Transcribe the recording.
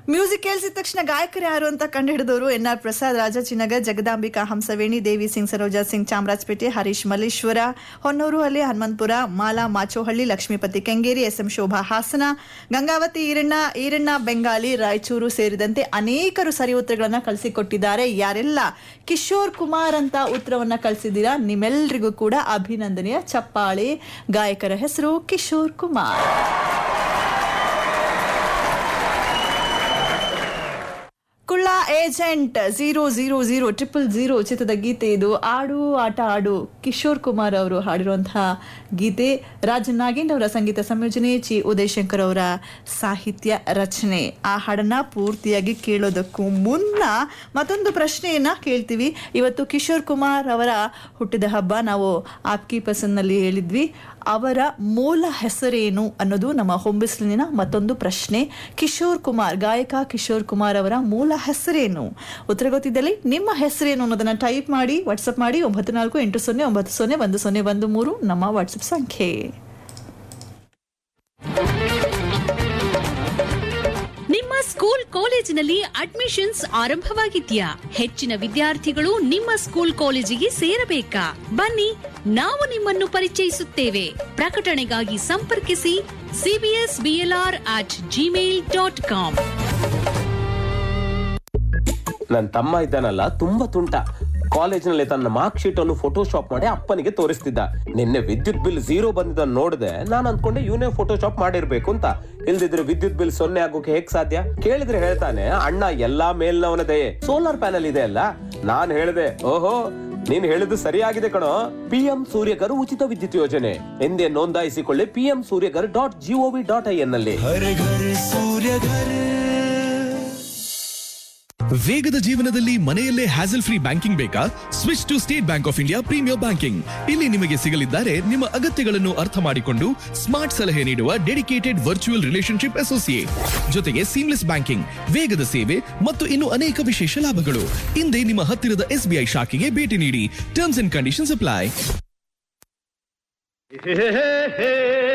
Music ಕೇಳಿಸಿದ ತಕ್ಷಣ ಗಾಯಕರು ಯಾರು ಅಂತ ಕಂಡುಹಿಡಿದವರು NR ಪ್ರಸಾದ್, ರಾಜಾಜಿನಗರ್, ಜಗದಾಂಬಿಕಾ, ಹಂಸವೇಣಿ, ದೇವಿ ಸಿಂಗ್, ಸರೋಜಾ ಸಿಂಗ್, ಚಾಮರಾಜಪೇಟೆ, ಹರೀಶ್ ಮಲ್ಲೇಶ್ವರ, ಹೊನ್ನೂರು ಹಳ್ಳಿ, ಹನುಮಂತಪುರ, ಮಾಲಾ ಮಾಚೋಹಳ್ಳಿ, ಲಕ್ಷ್ಮೀಪತಿ ಕೆಂಗೇರಿ, SM ಶೋಭಾ ಹಾಸನ, ಗಂಗಾವತಿ ಈರಣ್ಣ ಬೆಂಗಾಲಿ, ರಾಯಚೂರು ಸೇರಿದಂತೆ ಅನೇಕರು ಸರಿ ಉತ್ತರಗಳನ್ನ ಕಳಿಸಿಕೊಟ್ಟಿದ್ದಾರೆ. ಯಾರೆಲ್ಲ ಕಿಶೋರ್ ಕುಮಾರ್ ಅಂತ ಉತ್ತರವನ್ನ ಕಳಿಸಿದ್ದೀರಾ ನಿಮ್ಮೆಲ್ಲರಿಗೂ ಕೂಡ ಅಭಿನಂದನೆಯ ಚಪ್ಪಾಳೆ. ಗಾಯಕರ ಹೆಸರು ಕಿಶೋರ್ ಕುಮಾರ್. ಕುಳ್ಳ ಏಜೆಂಟ್ 00000 ಚಿತ್ರದ ಗೀತೆ ಇದು. ಆಡು ಆಟ ಆಡು ಕಿಶೋರ್ ಕುಮಾರ್ ಅವರು ಹಾಡಿರುವಂತಹ ಗೀತೆ. ರಾಜನ್ ನಾಗೇಂದ್ರ ಅವರ ಸಂಗೀತ ಸಂಯೋಜನೆ, ಚಿ ಉದಯಶಂಕರ್ ಅವರ ಸಾಹಿತ್ಯ ರಚನೆ. ಆ ಹಾಡನ್ನ ಪೂರ್ತಿಯಾಗಿ ಕೇಳೋದಕ್ಕೂ ಮುನ್ನ ಮತ್ತೊಂದು ಪ್ರಶ್ನೆಯನ್ನ ಕೇಳ್ತೀವಿ. ಇವತ್ತು ಕಿಶೋರ್ ಕುಮಾರ್ ಅವರ ಹುಟ್ಟಿದ ಹಬ್ಬ. ನಾವು ಆಪ್ಕಿ ಪಸಂದ್ನಲ್ಲಿ ಹೇಳಿದ್ವಿ. ಅವರ ಮೂಲ ಹೆಸರೇನು ಅನ್ನೋದು ನಮ್ಮ ಹೊಂಬಿಸ್ಲಿನ ಮತ್ತೊಂದು ಪ್ರಶ್ನೆ. ಕಿಶೋರ್ ಕುಮಾರ್, ಗಾಯಕ ಕಿಶೋರ್ ಕುಮಾರ್ ಅವರ ಮೂಲ ಹೆಸರೇನು? ಉತ್ತರ ಗೊತ್ತಿದ್ದಲ್ಲಿ ನಿಮ್ಮ ಹೆಸರೇನು ಅನ್ನೋದನ್ನ ಟೈಪ್ ಮಾಡಿ ವಾಟ್ಸ್ಆಪ್ ಮಾಡಿ. 9480901013 ನಮ್ಮ ವಾಟ್ಸ್ಆಪ್ ಸಂಖ್ಯೆ. ನಿಮ್ಮ ಸ್ಕೂಲ್ ಕಾಲೇಜಿನಲ್ಲಿ ಅಡ್ಮಿಷನ್ಸ್ ಆರಂಭವಾಗಿದ್ಯಾ? ಹೆಚ್ಚಿನ ವಿದ್ಯಾರ್ಥಿಗಳು ನಿಮ್ಮ ಸ್ಕೂಲ್ ಕಾಲೇಜಿಗೆ ಸೇರಬೇಕಾ? ಬನ್ನಿ, ನಾವು ನಿಮ್ಮನ್ನು ಪರಿಚಯಿಸುತ್ತೇವೆ. ಪ್ರಕಟಣೆಗಾಗಿ ಸಂಪರ್ಕಿಸಿ cbsblr@gmail.com. ನನ್ನ ತಮ್ಮ ಇದ್ದಾನಲ್ಲ, ತುಂಬಾ ತುಂಟ. ಕಾಲೇಜಿನಲ್ಲಿ ತನ್ನ ಮಾರ್ಕ್ ಶೀಟ್ ಅನ್ನು ಫೋಟೋಶಾಪ್ ಮಾಡಿ ಅಪ್ಪನಿಗೆ ತೋರಿಸ್ತಿದ್ದ. ನಿನ್ನೆ ವಿದ್ಯುತ್ ಬಿಲ್ 0 ಬಂದಿದ್ದನ್ನು ನೋಡಿದೆ. ನಾನು ಅನ್ಕೊಂಡೆ ಇವನೇ ಫೋಟೋಶಾಪ್ ಮಾಡಿರ್ಬೇಕು ಅಂತ. ಇಲ್ದಿದ್ರೆ ವಿದ್ಯುತ್ ಬಿಲ್ 0 ಆಗೋಕೆ ಹೇಗ್ ಸಾಧ್ಯ? ಕೇಳಿದ್ರೆ ಹೇಳ್ತಾನೆ, ಅಣ್ಣ ಎಲ್ಲಾ ಮೇಲ್ನವನ ದಯೆ, ಸೋಲಾರ್ ಪ್ಯಾನಲ್ ಇದೆ ಅಲ್ಲ. ನಾನ್ ಹೇಳಿದೆ, ಓಹೋ ನೀನ್ ಹೇಳಿದ್ದು ಸರಿಯಾಗಿದೆ ಕಣೋ. PM ಸೂರ್ಯಗರ್ ಉಚಿತ ವಿದ್ಯುತ್ ಯೋಜನೆ ಎಂದೇ ನೋಂದಾಯಿಸಿಕೊಳ್ಳಿ pmsuryagar.gov.in ನಲ್ಲಿ. ವೇಗದ ಜೀವನದಲ್ಲಿ ಮನೆಯಲ್ಲೇ ಹ್ಯಾಸಲ್ ಫ್ರೀ ಬ್ಯಾಂಕಿಂಗ್ ಬೇಕಾ? Switch to state bank of India premier banking. ಇಲ್ಲಿ ನಿಮಗೆ ಸಿಗಲಿದ್ದಾರೆ ನಿಮ್ಮ ಅಗತ್ಯಗಳನ್ನು ಅರ್ಥ ಮಾಡಿಕೊಂಡು ಸ್ಮಾರ್ಟ್ ಸಲಹೆ ನೀಡುವ ಡೆಡಿಕೇಟೆಡ್ ವರ್ಚುವಲ್ ರಿಲೇಶನ್ಶಿಪ್ ಅಸೋಸಿಯೇಟ್, ಜೊತೆಗೆ ಸೀಮ್ಲೆಸ್ ಬ್ಯಾಂಕಿಂಗ್, ವೇಗದ ಸೇವೆ ಮತ್ತು ಇನ್ನು ಅನೇಕ ವಿಶೇಷ ಲಾಭಗಳು. ಇಂದೇ ನಿಮ್ಮ ಹತ್ತಿರದ SBI ಶಾಖೆಗೆ ಭೇಟಿ ನೀಡಿ. Terms and conditions apply.